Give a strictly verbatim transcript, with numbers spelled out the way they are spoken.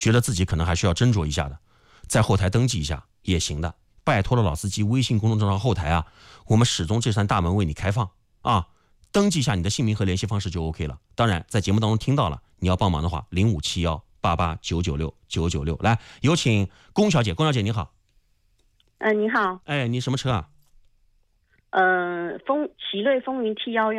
觉得自己可能还需要斟酌一下的，在后台登记一下也行的。拜托了老司机微信公众账号后台啊，我们始终这扇大门为你开放啊，登记一下你的姓名和联系方式就 OK 了。当然在节目当中听到了，你要帮忙的话，零五七幺八八九九六九九六，来有请龚小姐。龚小姐你好。 嗯、呃，你好。 哎，你什么车啊？ 嗯、呃，风奇瑞风云 T 一一。